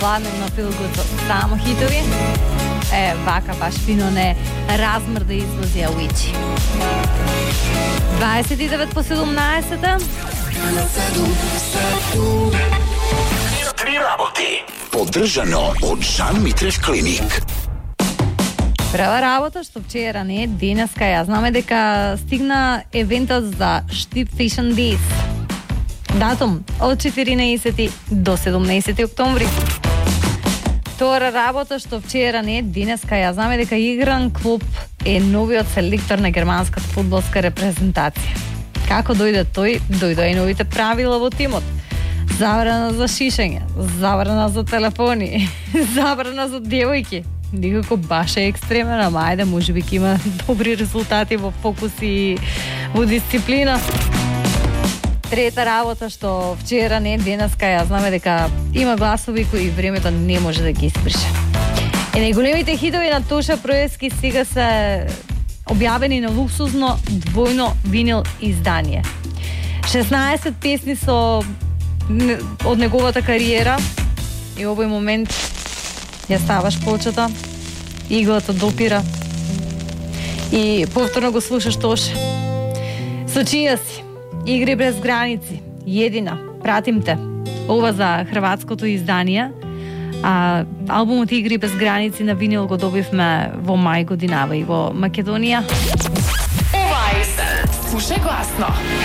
ладно на филгото само хитови. Вака баш фино не размрда излазија уичи. 29 по 17. Три работи. Поддржано од Жан Митрев клиник. Прва работа што вчера не, денеска ја знаме дека стигна евентот за Штип Fashion Days. Датум од 14 до 17 октомври. Втора работа што вчера не, денеска ја знаме дека Игран Клоп е новиот селектор на германската фудбалска репрезентација. Како дојде тој, дојде и новите правила во тимот. Забрана за шишење, забрана за телефони, забрана за девојки. Никако баш е екстремен, ама ајде, можеби ќе има добри резултати во фокус и во дисциплина. Трета работа што вчера не, денеска ја знаме дека има гласови кои времето не може да ги исприше. И најголемите хитови на Тоша Проевски сега се објавени на луксузно двојно винил издание. 16 песни со од неговата кариера и овој момент ја ставаш плочата, иглата допира и повторно го слушаш Тоша. Со чија си? Игри без граници, едина, пратим те. Ова за хрватското издание, а албумот Игри без граници на винил го добивме во мај годинава и во Македонија. Ова е слушај гласно.